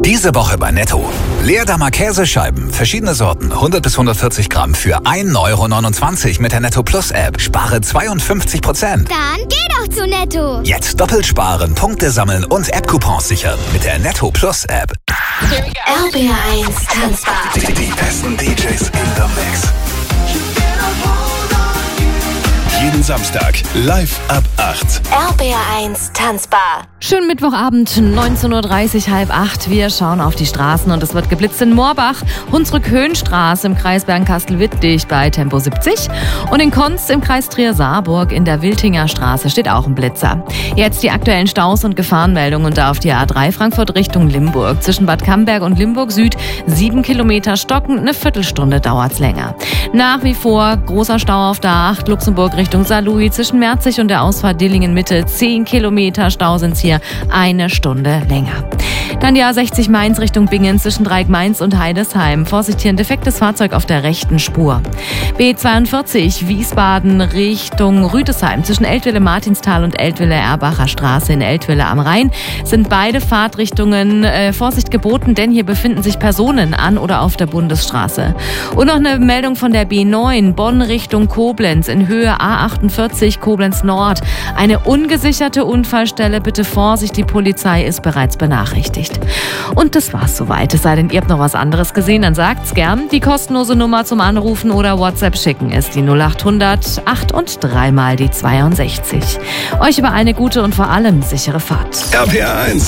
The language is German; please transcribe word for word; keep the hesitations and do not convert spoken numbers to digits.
Diese Woche bei Netto. Leerdammer Käsescheiben, verschiedene Sorten, hundert bis hundertvierzig Gramm für ein Euro neunundzwanzig mit der Netto Plus App. Spare zweiundfünfzig Prozent. Dann geh doch zu Netto. Jetzt doppelt sparen, Punkte sammeln und App-Coupons sichern mit der Netto Plus App. R B R eins Tanzbar. Die, die besten D Js in the Mix. Jeden Samstag live ab acht. R B R eins Tanzbar. Schönen Mittwochabend, neunzehn Uhr dreißig, halb acht. Wir schauen auf die Straßen und es wird geblitzt in Moorbach, Hunsrück-Höhenstraße im Kreis Bernkastel-Wittlich bei Tempo siebzig und in Konz im Kreis Trier-Saarburg in der Wiltinger Straße steht auch ein Blitzer. Jetzt die aktuellen Staus und Gefahrenmeldungen da auf die A drei Frankfurt Richtung Limburg. Zwischen Bad Camberg und Limburg Süd sieben Kilometer stockend, eine Viertelstunde dauert's länger. Nach wie vor großer Stau auf der A acht Luxemburg Richtung Saarlouis zwischen Merzig und der Ausfahrt Dillingen Mitte. zehn Kilometer Stau sind's hier, eine Stunde länger. Dann die A sechzig Mainz Richtung Bingen zwischen Dreieck-Mainz und Heidesheim. Vorsicht, hier ein defektes Fahrzeug auf der rechten Spur. B zweiundvierzig Wiesbaden Richtung Rüdesheim zwischen Eltville-Martinstal und Eltville-Erbacher Straße in Eltville am Rhein sind beide Fahrtrichtungen äh, Vorsicht geboten, denn hier befinden sich Personen an oder auf der Bundesstraße. Und noch eine Meldung von der B neun Bonn Richtung Koblenz in Höhe A achtundvierzig Koblenz Nord. Eine ungesicherte Unfallstelle, bitte Vorsicht, die Polizei ist bereits benachrichtigt. Und das war's soweit. Es sei denn, ihr habt noch was anderes gesehen, dann sagt's gern. Die kostenlose Nummer zum Anrufen oder WhatsApp schicken ist die null achthundert acht und dreimal die zweiundsechzig. Euch über eine gute und vor allem sichere Fahrt. R B R eins.